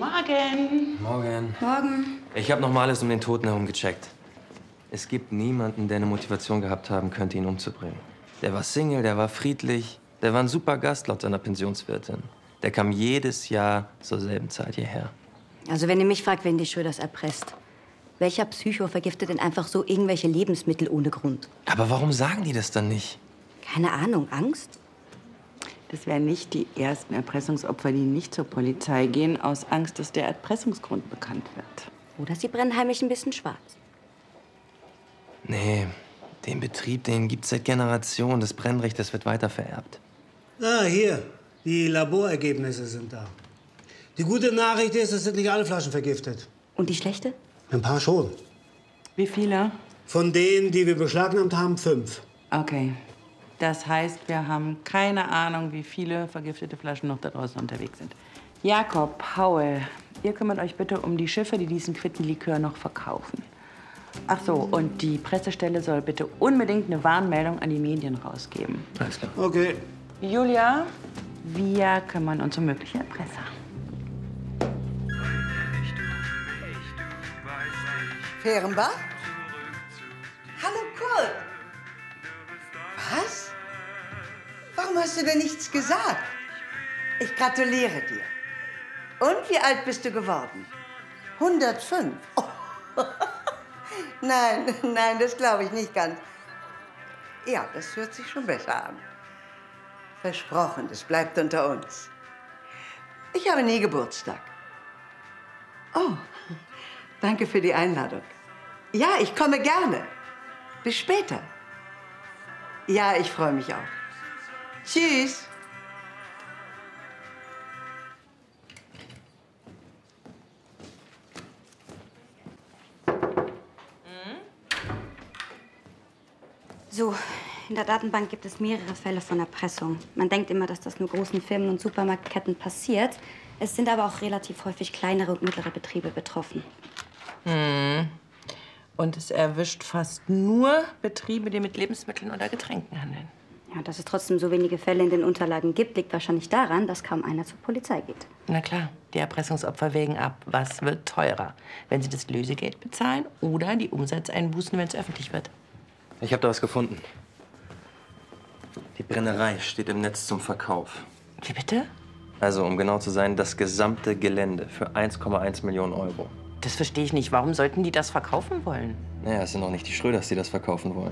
Morgen. Morgen. Morgen. Ich habe noch mal alles um den Toten herum gecheckt. Es gibt niemanden, der eine Motivation gehabt haben könnte, ihn umzubringen. Der war Single, der war friedlich, der war ein super Gast laut seiner Pensionswirtin. Der kam jedes Jahr zur selben Zeit hierher. Also wenn ihr mich fragt, wen die Schröders erpresst. Welcher Psycho vergiftet denn einfach so irgendwelche Lebensmittel ohne Grund? Aber warum sagen die das dann nicht? Keine Ahnung, Angst? Das wären nicht die ersten Erpressungsopfer, die nicht zur Polizei gehen, aus Angst, dass der Erpressungsgrund bekannt wird. Oder sie brennen heimlich ein bisschen schwarz. Nee, den Betrieb, den gibt's seit Generationen. Das Brennrecht, das wird weitervererbt. Ah, hier. Die Laborergebnisse sind da. Die gute Nachricht ist, es sind nicht alle Flaschen vergiftet. Und die schlechte? Ein paar schon. Wie viele? Von denen, die wir beschlagnahmt haben, 5. Okay. Das heißt, wir haben keine Ahnung, wie viele vergiftete Flaschen noch da draußen unterwegs sind. Jakob, Paul, ihr kümmert euch bitte um die Schiffe, die diesen Quittenlikör noch verkaufen. Ach so, und die Pressestelle soll bitte unbedingt eine Warnmeldung an die Medien rausgeben. Alles klar. Okay. Julia, wir kümmern uns um mögliche Erpresser. Fehrenbach? Hallo, Kurt. Was? Warum hast du denn nichts gesagt? Ich gratuliere dir. Und wie alt bist du geworden? 105. Oh. Nein, nein, das glaube ich nicht ganz. Ja, das hört sich schon besser an. Versprochen, das bleibt unter uns. Ich habe nie Geburtstag. Oh, danke für die Einladung. Ja, ich komme gerne. Bis später. Ja, ich freue mich auch. Tschüss. So, in der Datenbank gibt es mehrere Fälle von Erpressung. Man denkt immer, dass das nur großen Firmen und Supermarktketten passiert. Es sind aber auch relativ häufig kleinere und mittlere Betriebe betroffen. Und es erwischt fast nur Betriebe, die mit Lebensmitteln oder Getränken handeln. Ja, dass es trotzdem so wenige Fälle in den Unterlagen gibt, liegt wahrscheinlich daran, dass kaum einer zur Polizei geht. Na klar, die Erpressungsopfer wägen ab. Was wird teurer, wenn sie das Lösegeld bezahlen oder die Umsatzeinbußen, wenn es öffentlich wird? Ich habe da was gefunden. Die Brennerei steht im Netz zum Verkauf. Wie bitte? Also, um genau zu sein, das gesamte Gelände für 1,1 Millionen Euro. Das verstehe ich nicht. Warum sollten die das verkaufen wollen? Naja, es sind auch nicht die Schröders, die das verkaufen wollen.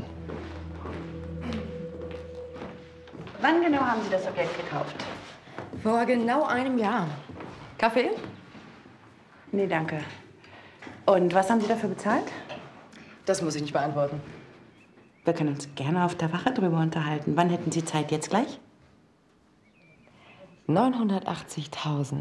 Wann genau haben Sie das Objekt gekauft? Vor genau einem Jahr. Kaffee? Nee, danke. Und was haben Sie dafür bezahlt? Das muss ich nicht beantworten. Wir können uns gerne auf der Wache drüber unterhalten. Wann hätten Sie Zeit? Jetzt gleich? 980.000.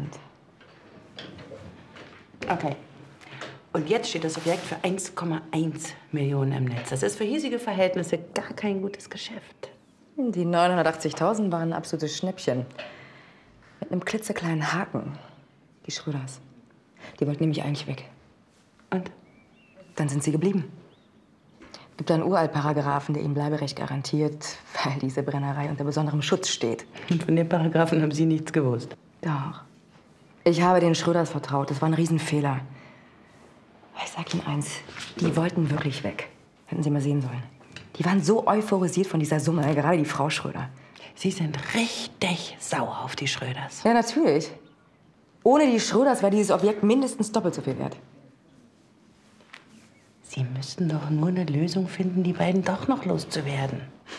Okay. Und jetzt steht das Objekt für 1,1 Millionen im Netz. Das ist für hiesige Verhältnisse gar kein gutes Geschäft. Die 980.000 waren ein absolutes Schnäppchen. Mit einem klitzekleinen Haken. Die Schröders. Die wollten nämlich eigentlich weg. Und? Dann sind sie geblieben. Es gibt einen Uraltparagraphen, der ihnen Bleiberecht garantiert, weil diese Brennerei unter besonderem Schutz steht. Und von dem Paragraphen haben Sie nichts gewusst? Doch. Ich habe den Schröders vertraut. Das war ein Riesenfehler. Ich sag Ihnen eins, die wollten wirklich weg. Hätten Sie mal sehen sollen. Die waren so euphorisiert von dieser Summe, gerade die Frau Schröder. Sie sind richtig sauer auf die Schröders. Ja, natürlich. Ohne die Schröders wäre dieses Objekt mindestens doppelt so viel wert. Sie müssten doch nur eine Lösung finden, die beiden doch noch loszuwerden.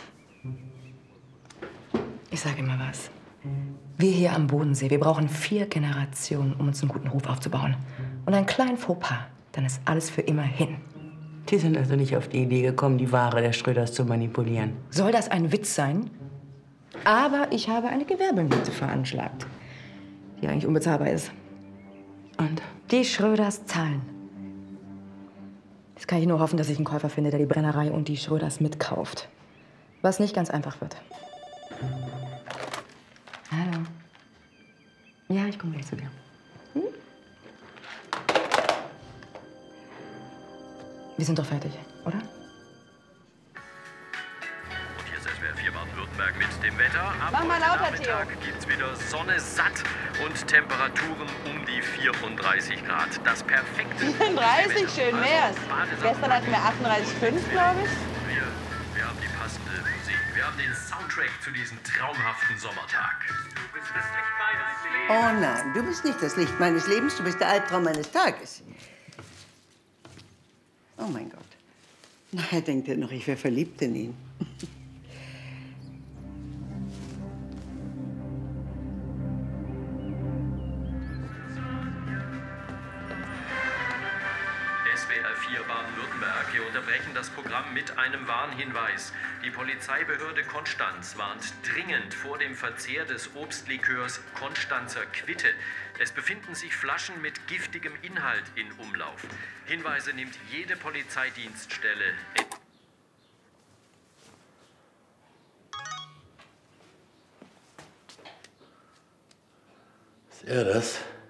Ich sage Ihnen mal was. Wir hier am Bodensee, wir brauchen 4 Generationen, um uns einen guten Ruf aufzubauen. Und einen kleinen Fauxpas, dann ist alles für immer hin. Sie sind also nicht auf die Idee gekommen, die Ware der Schröders zu manipulieren. Soll das ein Witz sein? Aber ich habe eine Gewerbemiete veranschlagt, die eigentlich unbezahlbar ist. Und? Die Schröders zahlen. Jetzt kann ich nur hoffen, dass ich einen Käufer finde, der die Brennerei und die Schröders mitkauft. Was nicht ganz einfach wird. Hallo. Ja, ich komme gleich zu dir. Hm? Wir sind doch fertig, oder? Und hier ist SWR 4 Baden-Württemberg. Donnerstag mit dem Wetter. Ab Mach mal heute lauter, Nachmittag Theo. gibt's wieder Sonne satt und Temperaturen um die 34 Grad. Das perfekte 34, schön wär's. Gestern hatten wir 38,5, glaube ich. Wir haben die passende Musik. Wir haben den Soundtrack zu diesem traumhaften Sommertag. Du bist das Licht meines Lebens. Oh nein, du bist nicht das Licht meines Lebens, du bist der Albtraum meines Tages. Oh mein Gott. Nachher denkt er noch, ich wäre verliebt in ihn. SWR 4 Baden-Württemberg. Wir unterbrechen das Programm mit einem Warnhinweis. Die Polizeibehörde Konstanz warnt dringend vor dem Verzehr des Obstlikörs Konstanzer Quitte. Es befinden sich Flaschen mit giftigem Inhalt in Umlauf. Hinweise nimmt jede Polizeidienststelle. Ist er das?